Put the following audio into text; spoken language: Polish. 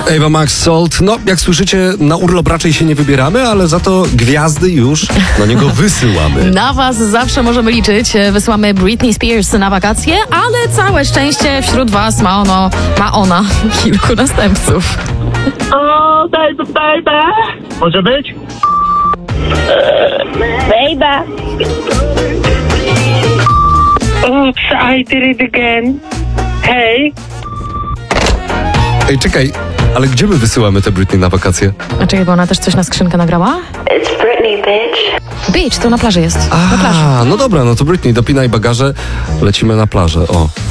Ava Max Salt. No, jak słyszycie, na urlop raczej się nie wybieramy, ale za to gwiazdy już na niego wysyłamy. Na was zawsze możemy liczyć. Wysyłamy Britney Spears na wakacje, ale całe szczęście wśród was ma ona kilku następców. O, baby. Może być? Baby. Oops, I did it again. Hej. Ej, czekaj, ale gdzie my wysyłamy te Britney na wakacje? A czekaj, bo ona też coś na skrzynkę nagrała? It's Britney, bitch. Beach, to na plaży jest. Na plaży. No dobra, no to Britney, dopinaj bagaże, lecimy na plażę, o.